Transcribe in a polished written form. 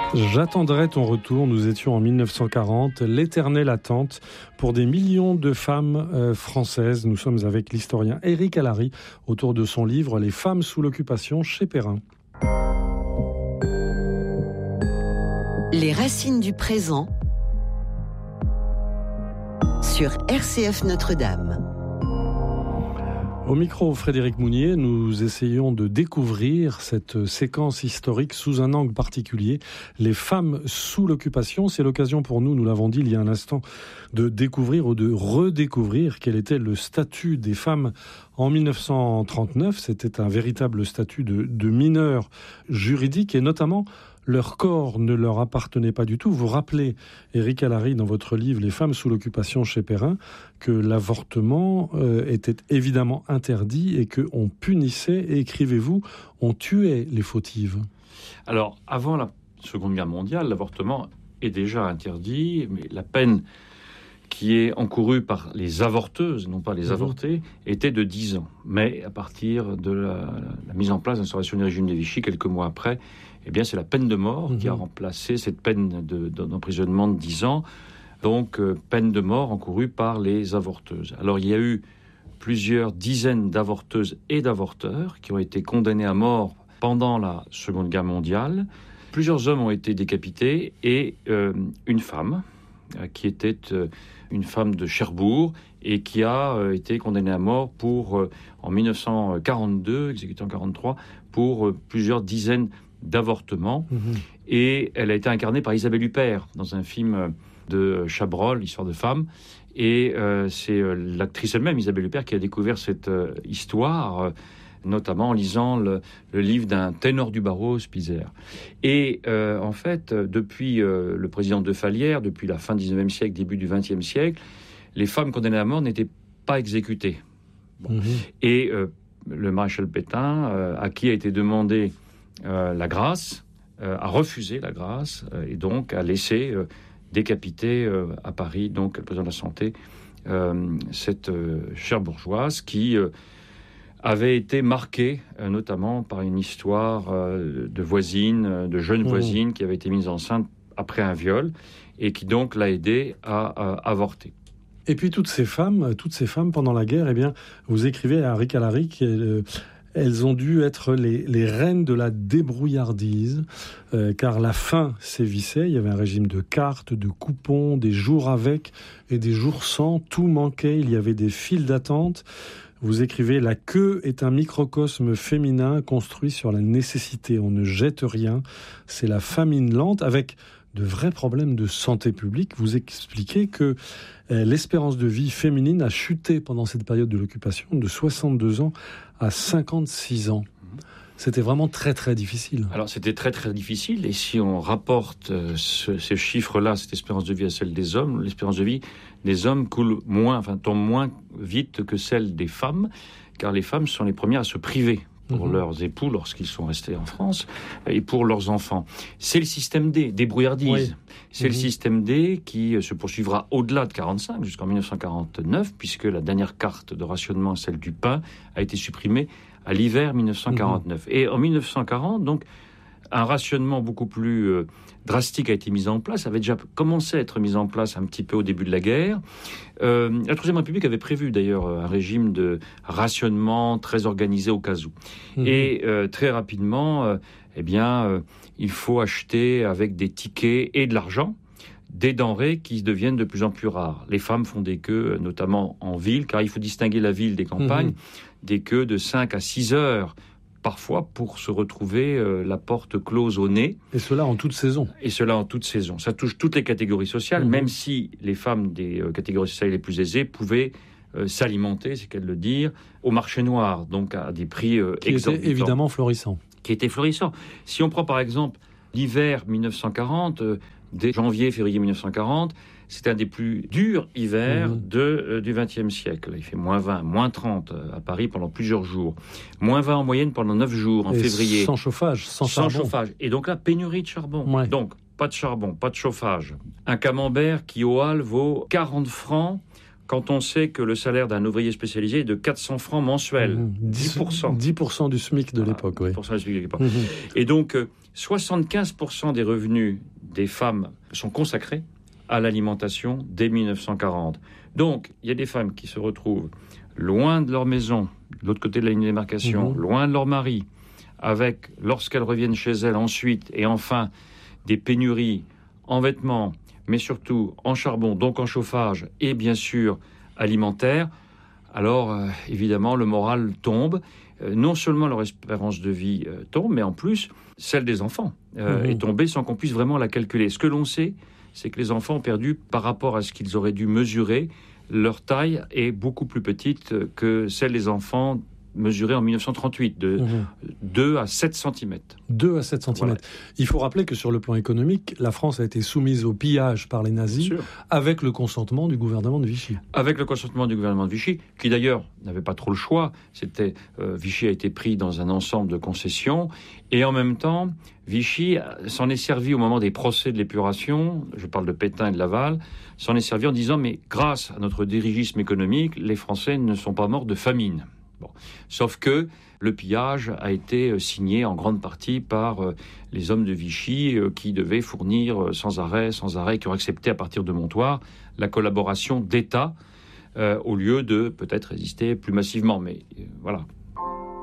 J'attendrai ton retour. Nous étions en 1940, l'éternelle attente pour des millions de femmes françaises. Nous sommes avec l'historien Éric Alary autour de son livre « Les femmes sous l'occupation » chez Perrin. Les racines du présent sur RCF Notre-Dame. Au micro, Frédéric Mounier, nous essayons de découvrir cette séquence historique sous un angle particulier. Les femmes sous l'occupation, c'est l'occasion pour nous, nous l'avons dit il y a un instant, de découvrir ou de redécouvrir quel était le statut des femmes en 1939. C'était un véritable statut de mineur juridique et notamment leur corps ne leur appartenait pas du tout. Vous rappelez, Éric Alary, dans votre livre « Les femmes sous l'occupation » chez Perrin, que l'avortement était évidemment interdit et qu'on punissait, et écrivez-vous, on tuait les fautives. Alors, avant la Seconde Guerre mondiale, l'avortement est déjà interdit, mais la peine qui est encourue par les avorteuses, non pas les avortés, était de 10 ans. Mais à partir de la mise en place de l'instauration du régime de Vichy, quelques mois après, eh bien, c'est la peine de mort qui a remplacé cette peine d'emprisonnement de 10 ans. Donc, peine de mort encourue par les avorteuses. Alors, il y a eu plusieurs dizaines d'avorteuses et d'avorteurs qui ont été condamnés à mort pendant la Seconde Guerre mondiale. Plusieurs hommes ont été décapités et une femme qui était une femme de Cherbourg et qui a été condamnée à mort en 1942, exécutée en 1943, pour plusieurs dizaines d'avortements. Et elle a été incarnée par Isabelle Huppert dans un film de Chabrol, Histoire de femmes. Et c'est l'actrice elle-même, Isabelle Huppert, qui a découvert cette histoire, notamment en lisant le livre d'un ténor du barreau, Spitzer. Et en fait, depuis le président de Falière, depuis la fin du 19e siècle, début du 20e siècle, les femmes condamnées à mort n'étaient pas exécutées. Bon. Et le maréchal Pétain, à qui a été demandé la grâce, a refusé la grâce et donc a laissé décapiter à Paris, donc le président de la Santé, cette chère bourgeoise qui avait été marquée notamment par une histoire de voisine, de jeune voisine qui avait été mise enceinte après un viol et qui donc l'a aidée à avorter. Et puis toutes ces femmes pendant la guerre, eh bien, vous écrivez à Éric Alary elles ont dû être les reines de la débrouillardise, car la faim sévissait. Il y avait un régime de cartes, de coupons, des jours avec et des jours sans. Tout manquait, il y avait des files d'attente. Vous écrivez « La queue est un microcosme féminin construit sur la nécessité. On ne jette rien. C'est la famine lente avec de vrais problèmes de santé publique. » Vous expliquez que l'espérance de vie féminine a chuté pendant cette période de l'occupation de 62 ans à 56 ans. C'était vraiment très très difficile. Alors c'était très très difficile, et si on rapporte ces chiffres-là, cette espérance de vie à celle des hommes, l'espérance de vie des hommes tombe moins vite que celle des femmes, car les femmes sont les premières à se priver pour leurs époux lorsqu'ils sont restés en France, et pour leurs enfants. C'est le système D, débrouillardise. Oui. C'est le système D qui se poursuivra au-delà de 1945, jusqu'en 1949, puisque la dernière carte de rationnement, celle du pain, a été supprimée à l'hiver 1949. Et en 1940, donc, un rationnement beaucoup plus drastique a été mis en place, avait déjà commencé à être mis en place un petit peu au début de la guerre. La Troisième République avait prévu d'ailleurs un régime de rationnement très organisé au cas où. Et très rapidement, il faut acheter avec des tickets et de l'argent des denrées qui deviennent de plus en plus rares. Les femmes font des queues, notamment en ville, car il faut distinguer la ville des campagnes, des queues de 5 à 6 heures, parfois pour se retrouver la porte close au nez. Et cela en toute saison. Ça touche toutes les catégories sociales, même si les femmes des catégories sociales les plus aisées pouvaient s'alimenter, c'est qu'à le dire, au marché noir, donc à des prix exorbitants. Qui était évidemment florissant. Si on prend par exemple l'hiver 1940, dès janvier-février 1940, c'est un des plus durs hivers du XXe siècle. Il fait moins 20, moins 30 à Paris pendant plusieurs jours. Moins 20 en moyenne pendant 9 jours en février. Sans chauffage, sans charbon. Et donc là, pénurie de charbon. Ouais. Donc, pas de charbon, pas de chauffage. Un camembert qui, au hall, vaut 40 francs quand on sait que le salaire d'un ouvrier spécialisé est de 400 francs mensuels. 10%. 10% du SMIC de l'époque, oui. 10% du SMIC de l'époque. Et donc, 75% des revenus des femmes sont consacrés à l'alimentation dès 1940. Donc, il y a des femmes qui se retrouvent loin de leur maison, de l'autre côté de la ligne de démarcation, loin de leur mari, avec, lorsqu'elles reviennent chez elles ensuite, et enfin, des pénuries en vêtements, mais surtout en charbon, donc en chauffage, et bien sûr alimentaire. Alors, évidemment, le moral tombe. Non seulement leur espérance de vie tombe, mais en plus, celle des enfants est tombée sans qu'on puisse vraiment la calculer. Ce que l'on sait, c'est que les enfants ont perdu, par rapport à ce qu'ils auraient dû mesurer, leur taille est beaucoup plus petite que celle des enfants mesurés en 1938, de 2 à 7 cm. 2 à 7 cm. Voilà. Il faut rappeler que sur le plan économique, la France a été soumise au pillage par les nazis, avec le consentement du gouvernement de Vichy. Avec le consentement du gouvernement de Vichy, qui d'ailleurs n'avait pas trop le choix. Vichy a été pris dans un ensemble de concessions, et en même temps, Vichy s'en est servi au moment des procès de l'épuration, je parle de Pétain et de Laval, s'en est servi en disant, mais grâce à notre dirigisme économique, les Français ne sont pas morts de famine. Bon. Sauf que le pillage a été signé en grande partie par les hommes de Vichy qui devaient fournir sans arrêt, qui ont accepté à partir de Montoire la collaboration d'État au lieu de peut-être résister plus massivement. Mais voilà.